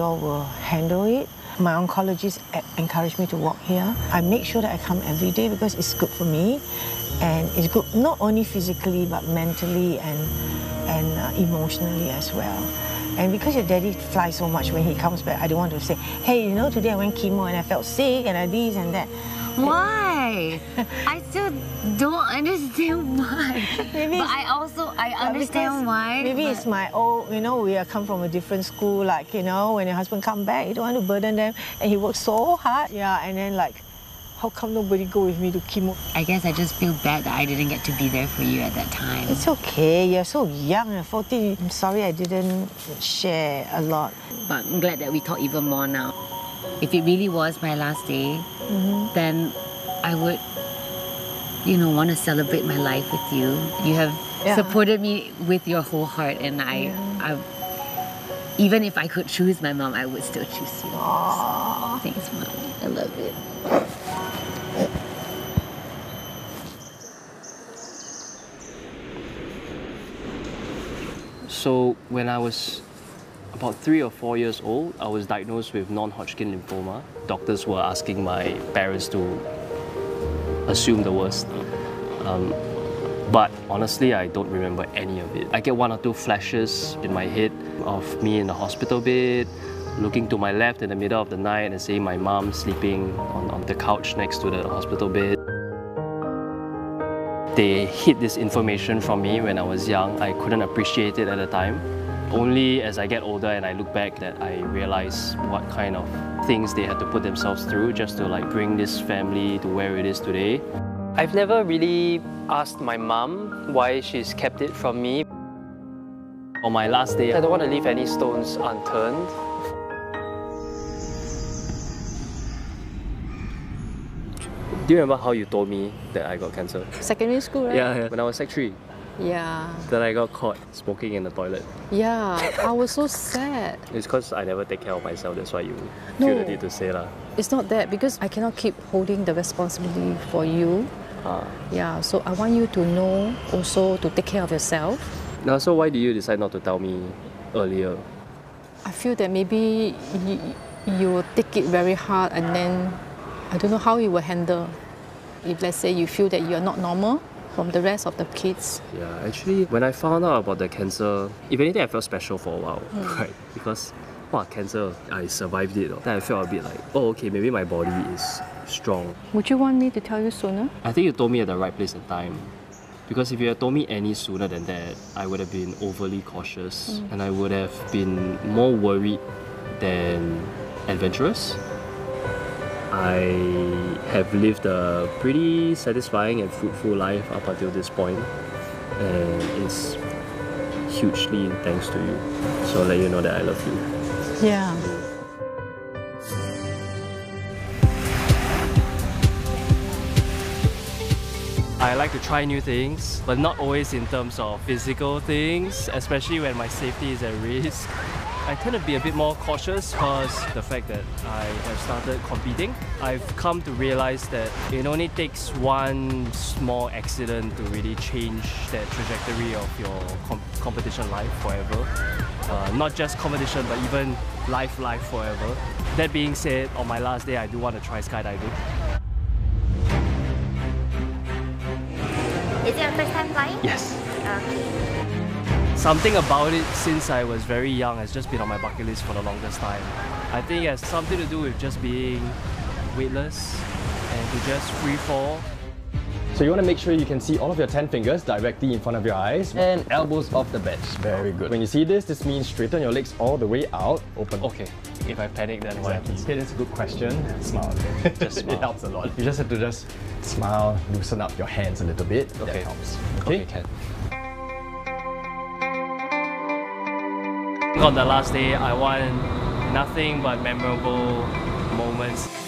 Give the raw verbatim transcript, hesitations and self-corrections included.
all will handle it. My oncologist encouraged me to walk here. I make sure that I come every day because it's good for me, and it's good not only physically but mentally and, and uh, emotionally as well. And because your daddy flies so much when he comes back, I don't want to say, hey, you know, today I went chemo and I felt sick and I this and that. Why? I still don't understand why. Maybe but I also, I understand why. Maybe but... it's my old, you know, we come from a different school, like, you know, when your husband come back, you don't want to burden them, and he works so hard, yeah, and then like, how come nobody go with me to chemo? I guess I just feel bad that I didn't get to be there for you at that time. It's okay, you're so young, at fourteen. I'm sorry I didn't share a lot. But I'm glad that we talk even more now. If it really was my last day, mm-hmm. then I would, you know, want to celebrate my life with you. You have yeah. supported me with your whole heart, and I, yeah. I, even if I could choose my mom, I would still choose you. So, thanks, Mom. I love it. So when I was about three or four years old, I was diagnosed with non-Hodgkin lymphoma. Doctors were asking my parents to assume the worst. Um, but honestly, I don't remember any of it. I get one or two flashes in my head of me in the hospital bed, looking to my left in the middle of the night and seeing my mom sleeping on, on the couch next to the hospital bed. They hid this information from me when I was young. I couldn't appreciate it at the time. Only as I get older and I look back that I realize what kind of things they had to put themselves through just to like bring this family to where it is today. I've never really asked my mom why she's kept it from me. On my last day, I don't want to leave any stones unturned. Do you remember how you told me that I got cancer? Secondary school, right? Yeah, yeah. When I was sec three. Yeah. Then I got caught smoking in the toilet. Yeah, I was so sad. It's because I never take care of myself, that's why you no, feel the need to say that. It's not that, because I cannot keep holding the responsibility for you. Ah. Yeah, so I want you to know also to take care of yourself. Now, so why did you decide not to tell me earlier? I feel that maybe you, you will take it very hard, and then I don't know how you will handle. If let's say you feel that you are not normal from the rest of the kids. Yeah, actually, when I found out about the cancer, if anything, I felt special for a while, mm. right? Because, wow, cancer, I survived it. Then I felt a bit like, oh, okay, maybe my body is strong. Would you want me to tell you sooner? I think you told me at the right place and time. Because if you had told me any sooner than that, I would have been overly cautious mm. and I would have been more worried than adventurous. I have lived a pretty satisfying and fruitful life up until this point, and it's hugely thanks to you. So I'll let you know that I love you. Yeah. I like to try new things, but not always in terms of physical things, especially when my safety is at risk. I tend to be a bit more cautious because the fact that I have started competing. I've come to realize that it only takes one small accident to really change that trajectory of your com competition life forever. Uh, not just competition, but even life, life forever. That being said, on my last day, I do want to try skydiving. Is it your first time flying? Yes. Okay. Something about it since I was very young has just been on my bucket list for the longest time. I think it has something to do with just being weightless and to just free fall. So you want to make sure you can see all of your ten fingers directly in front of your eyes and elbows off the bench. Very good. When you see this, this means straighten your legs all the way out, open. Okay. If I panic, then what happens? Okay, that's a good question. Smile. Just smile. It helps a lot. You just have to just smile, loosen up your hands a little bit. Okay. That helps. Okay, okay can. On the last day, I want nothing but memorable moments.